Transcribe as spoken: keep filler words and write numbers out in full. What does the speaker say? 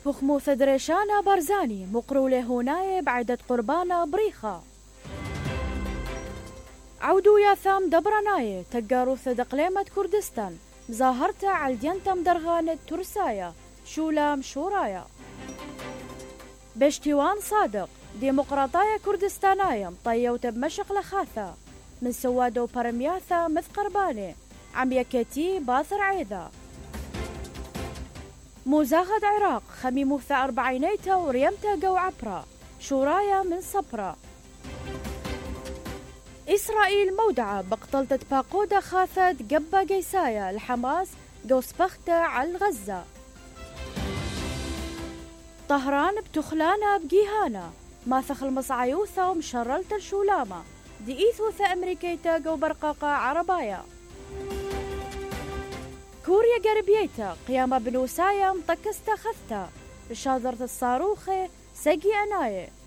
فخمو ثدريشانا برزاني مقرولة هوناي بعدة قربانا بريخة عودو يا ثام دبرناي تقارو ثدقليمة كردستان مظاهرتا عالدينتم درغانة ترسايا شولام شورايا بشتيوان صادق ديمقراطايا كردستانايا مطيوت بمشق لخاثة من سوادو برمياثا مثقرباني عم يكتي باثر عيدا موزاغد عراق خميموثا أربعينيتا وريمتا جو عبرا شورايا من صبرا إسرائيل مودعة بقتلت باقودة خاثت قبا قيسايا الحماس قوسبختا على غزة طهران بتخلانا بجيهانا ماثخ المصعيوثا ومشرلت الشولامة دي إيثوثا أمريكيتا جو برقاقة عربايا كوريا قربيتا قيامة بنوسايا مطكستا خثتا شاذرة الصاروخي سقي أناي